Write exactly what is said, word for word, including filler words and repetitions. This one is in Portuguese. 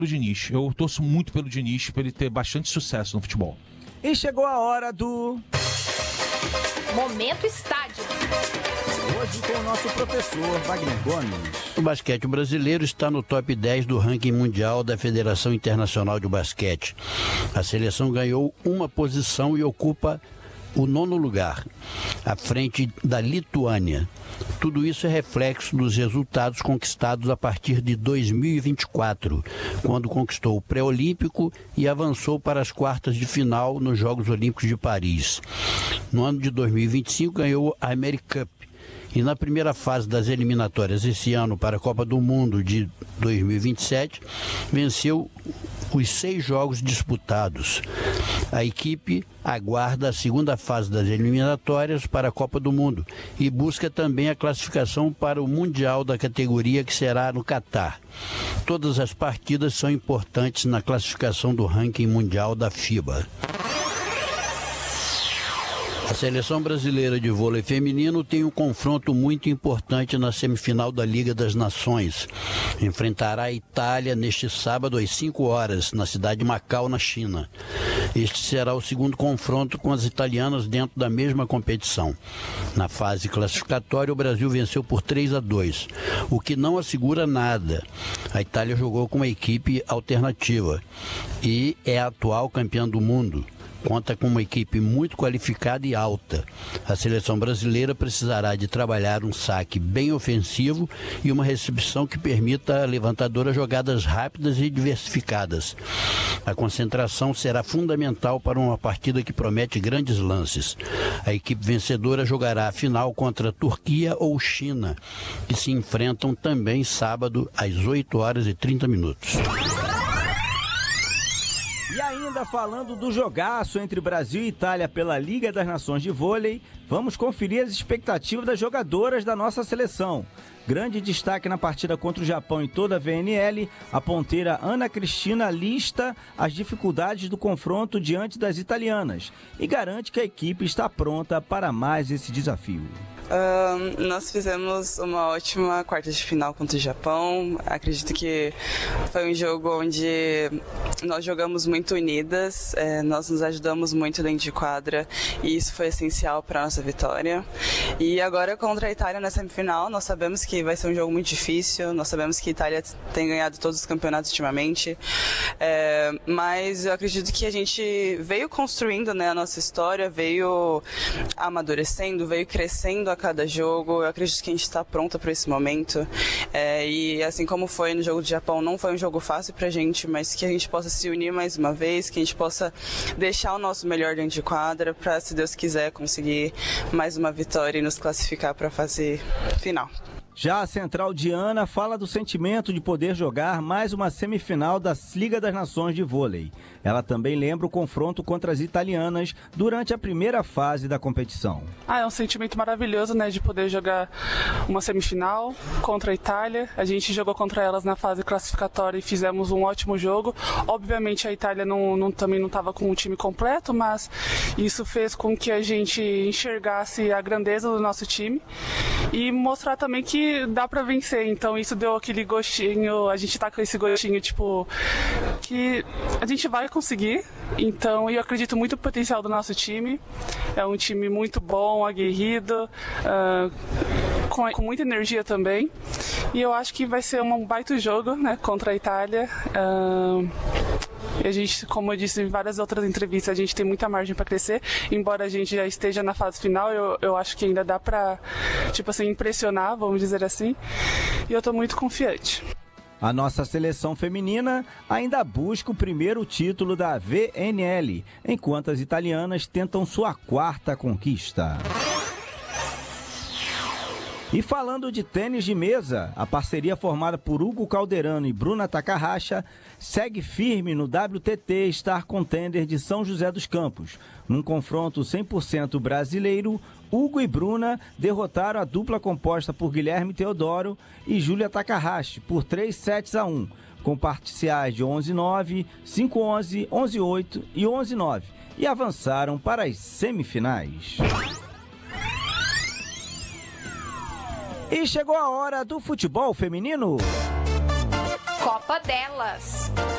do Diniz. Eu torço muito pelo Diniz, para ele ter bastante sucesso no futebol. E chegou a hora do... Momento Estádio. Hoje com o nosso professor Wagner Gomes. O basquete brasileiro está no top dez do ranking mundial da Federação Internacional de Basquete. A seleção ganhou uma posição e ocupa o nono lugar, à frente da Lituânia. Tudo isso é reflexo dos resultados conquistados a partir de dois mil e vinte e quatro, quando conquistou o pré-olímpico e avançou para as quartas de final nos Jogos Olímpicos de Paris. No ano de dois mil e vinte e cinco ganhou a America Cup. E na primeira fase das eliminatórias esse ano para a Copa do Mundo de dois mil e vinte e sete, venceu os seis jogos disputados. A equipe aguarda a segunda fase das eliminatórias para a Copa do Mundo e busca também a classificação para o Mundial da categoria que será no Catar. Todas as partidas são importantes na classificação do ranking mundial da FIBA. A seleção brasileira de vôlei feminino tem um confronto muito importante na semifinal da Liga das Nações. Enfrentará a Itália neste sábado às cinco horas, na cidade de Macau, na China. Este será o segundo confronto com as italianas dentro da mesma competição. Na fase classificatória, o Brasil venceu por três a dois, o que não assegura nada. A Itália jogou com uma equipe alternativa e é a atual campeã do mundo. Conta com uma equipe muito qualificada e alta. A seleção brasileira precisará de trabalhar um saque bem ofensivo e uma recepção que permita à levantadora jogadas rápidas e diversificadas. A concentração será fundamental para uma partida que promete grandes lances. A equipe vencedora jogará a final contra a Turquia ou China, que se enfrentam também sábado às oito horas e trinta minutos. E ainda falando do jogaço entre Brasil e Itália pela Liga das Nações de Vôlei, vamos conferir as expectativas das jogadoras da nossa seleção. Grande destaque na partida contra o Japão em toda a V N L, a ponteira Ana Cristina lista as dificuldades do confronto diante das italianas e garante que a equipe está pronta para mais esse desafio. Um, nós fizemos uma ótima quarta de final contra o Japão. Acredito que foi um jogo onde nós jogamos muito unidas, é, nós nos ajudamos muito dentro de quadra e isso foi essencial para a nossa vitória. E agora contra a Itália na semifinal, nós sabemos que vai ser um jogo muito difícil, nós sabemos que a Itália tem ganhado todos os campeonatos ultimamente, é, mas eu acredito que a gente veio construindo, né, a nossa história, veio amadurecendo, veio crescendo a cada jogo. Eu acredito que a gente está pronta para esse momento, é, e assim como foi no jogo do Japão, não foi um jogo fácil para a gente, mas que a gente possa se unir mais uma vez, que a gente possa deixar o nosso melhor dentro de quadra para, se Deus quiser, conseguir mais uma vitória e nos classificar para a fase final. Já a central Diana fala do sentimento de poder jogar mais uma semifinal da Liga das Nações de Vôlei. Ela também lembra o confronto contra as italianas durante a primeira fase da competição. Ah, é um sentimento maravilhoso, né, de poder jogar uma semifinal contra a Itália. A gente jogou contra elas na fase classificatória e fizemos um ótimo jogo. Obviamente a Itália não, não, também não estava com o time completo, mas isso fez com que a gente enxergasse a grandeza do nosso time e mostrar também que dá pra vencer. Então isso deu aquele gostinho, a gente tá com esse gostinho, tipo, que a gente vai conseguir. Então eu acredito muito no potencial do nosso time. É um time muito bom, aguerrido, uh, com, com muita energia também. E eu acho que vai ser um baita jogo, né, contra a Itália. Uh, E a gente, como eu disse em várias outras entrevistas, a gente tem muita margem para crescer. Embora a gente já esteja na fase final, eu, eu acho que ainda dá para, tipo assim, impressionar, vamos dizer assim. E eu estou muito confiante. A nossa seleção feminina ainda busca o primeiro título da V N L, enquanto as italianas tentam sua quarta conquista. E falando de tênis de mesa, a parceria formada por Hugo Calderano e Bruna Takahashi segue firme no W T T Star Contender de São José dos Campos. Num confronto cem por cento brasileiro, Hugo e Bruna derrotaram a dupla composta por Guilherme Teodoro e Júlia Takahashi por três sets a um, com parciais de onze a nove, cinco a onze, onze a oito e onze a nove, e avançaram para as semifinais. E chegou a hora do futebol feminino. Copa delas.